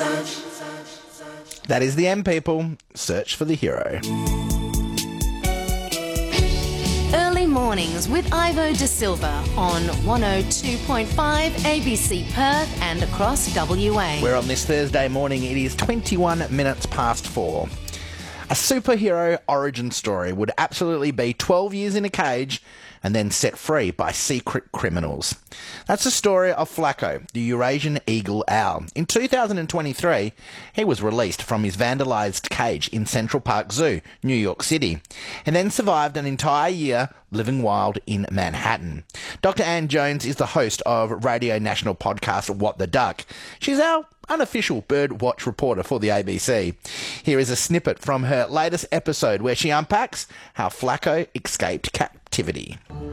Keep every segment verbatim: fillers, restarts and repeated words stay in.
That is the end, people. Search for the hero. Early mornings with Ivo De Silva on one oh two point five A B C Perth and across W A. We're on this Thursday morning. It is twenty-one minutes past four. A superhero origin story would absolutely be twelve years in a cage and then set free by secret criminals. That's the story of Flacco, the Eurasian eagle owl. In two thousand twenty-three, he was released from his vandalised cage in Central Park Zoo, New York City, and then survived an entire year living wild in Manhattan. Doctor Anne Jones is the host of Radio National podcast What the Duck. She's our unofficial bird watch reporter for the A B C. Here is a snippet from her latest episode where she unpacks how Flacco escaped captivity.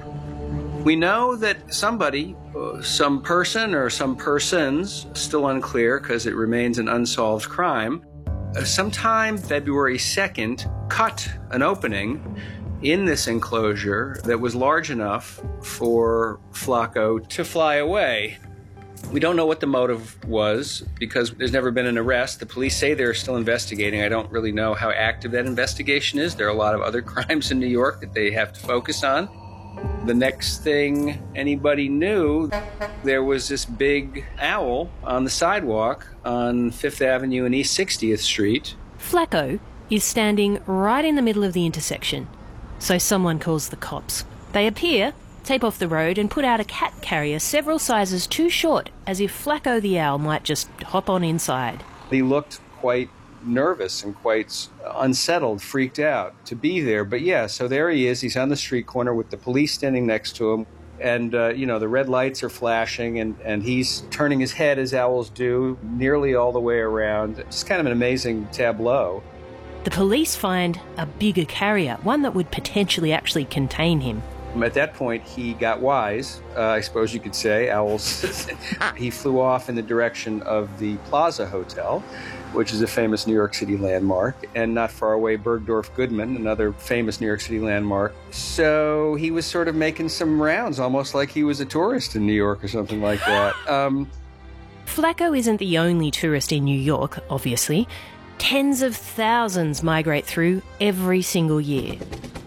We know that somebody, uh, some person or some persons, still unclear because it remains an unsolved crime, uh, sometime February second cut an opening in this enclosure that was large enough for Flacco to fly away. We don't know what the motive was because there's never been an arrest. The police say they're still investigating. I don't really know how active that investigation is. There are a lot of other crimes in New York that they have to focus on. The next thing anybody knew, there was this big owl on the sidewalk on Fifth Avenue and East sixtieth Street. Flacco is standing right in the middle of the intersection, so someone calls the cops. They appear, tape off the road and put out a cat carrier several sizes too short, as if Flacco the owl might just hop on inside. He looked quite nervous and quite unsettled, freaked out to be there. But yeah, so there he is. He's on the street corner with the police standing next to him. And, uh, you know, the red lights are flashing and, and he's turning his head as owls do, nearly all the way around. Just kind of an amazing tableau. The police find a bigger carrier, one that would potentially actually contain him. At that point, he got wise, uh, I suppose you could say, owls. He flew off in the direction of the Plaza Hotel, which is a famous New York City landmark, and not far away, Bergdorf Goodman, another famous New York City landmark. So he was sort of making some rounds, almost like he was a tourist in New York or something like that. Um, Flacco isn't the only tourist in New York, obviously. Tens of thousands migrate through every single year.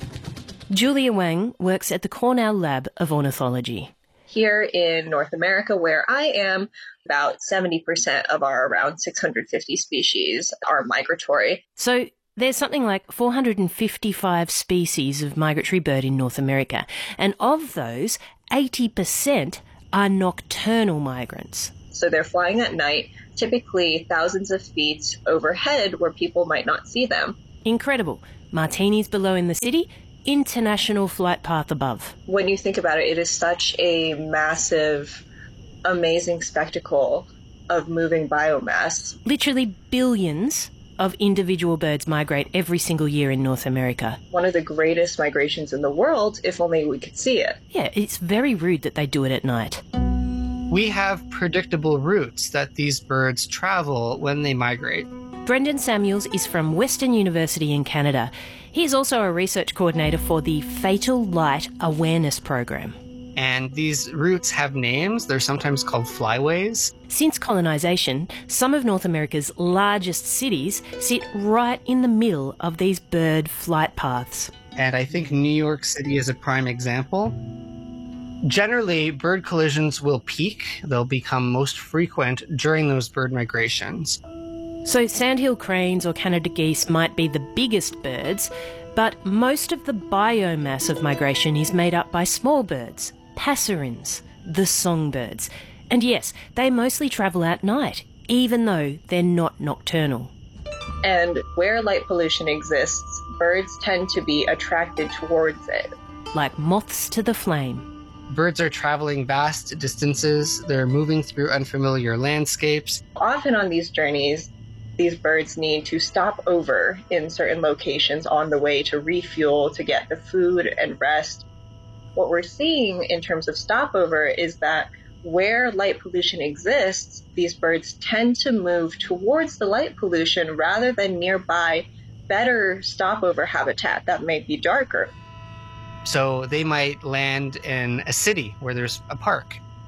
Julia Wang works at the Cornell Lab of Ornithology. Here in North America, where I am, about seventy percent of our around six hundred fifty species are migratory. So there's something like four hundred fifty-five species of migratory bird in North America, and of those, eighty percent are nocturnal migrants. So they're flying at night, typically thousands of feet overhead where people might not see them. Incredible. Martinis below in the city, international flight path above. When you think about it, it is such a massive, amazing spectacle of moving biomass. Literally billions of individual birds migrate every single year in North America. One of the greatest migrations in the world, if only we could see it. Yeah, it's very rude that they do it at night. We have predictable routes that these birds travel when they migrate. Brendan Samuels is from Western University in Canada. He's also a research coordinator for the Fatal Light Awareness Program. And these routes have names. They're sometimes called flyways. Since colonisation, some of North America's largest cities sit right in the middle of these bird flight paths. And I think New York City is a prime example. Generally, bird collisions will peak. They'll become most frequent during those bird migrations. So sandhill cranes or Canada geese might be the biggest birds, but most of the biomass of migration is made up by small birds, passerines, the songbirds. And yes, they mostly travel at night, even though they're not nocturnal. And where light pollution exists, birds tend to be attracted towards it. Like moths to the flame. Birds are traveling vast distances. They're moving through unfamiliar landscapes. Often on these journeys, these birds need to stop over in certain locations on the way to refuel, to get the food and rest. What we're seeing in terms of stopover is that where light pollution exists, these birds tend to move towards the light pollution rather than nearby better stopover habitat that may be darker. So they might land in a city where there's a park.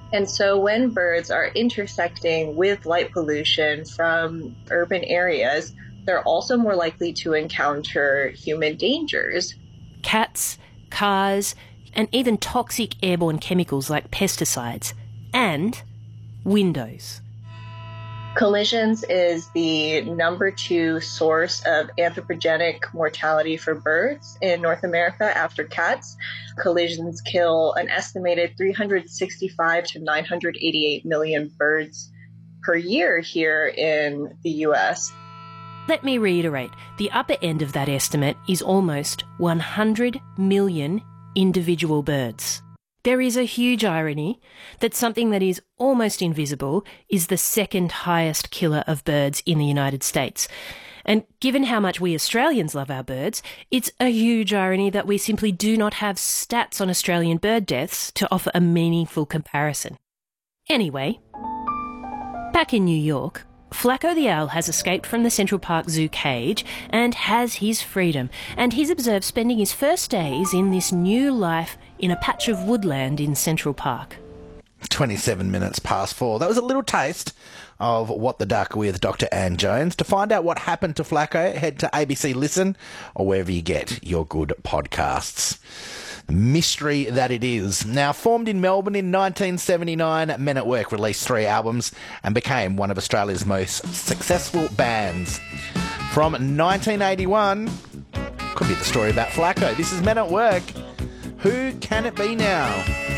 And so when birds are intersecting with light pollution from urban areas, they're also more likely to encounter human dangers. Cats, cars, and even toxic airborne chemicals like pesticides. And windows. Collisions is the number two source of anthropogenic mortality for birds in North America after cats. Collisions kill an estimated three hundred sixty-five to nine hundred eighty-eight million birds per year here in the U S. Let me reiterate, the upper end of that estimate is almost one hundred million individual birds. There is a huge irony that something that is almost invisible is the second highest killer of birds in the United States. And given how much we Australians love our birds, it's a huge irony that we simply do not have stats on Australian bird deaths to offer a meaningful comparison. Anyway, back in New York, Flacco the owl has escaped from the Central Park Zoo cage and has his freedom, and he's observed spending his first days in this new life in a patch of woodland in Central Park. twenty-seven minutes past four. That was a little taste of What the Duck with Doctor Ann Jones. To find out what happened to Flacco, head to A B C Listen or wherever you get your good podcasts. The mystery that it is. Now, formed in Melbourne in nineteen seventy-nine, Men at Work released three albums and became one of Australia's most successful bands. From nineteen eighty-one, could be the story about Flacco. This is Men at Work. Who can it be now?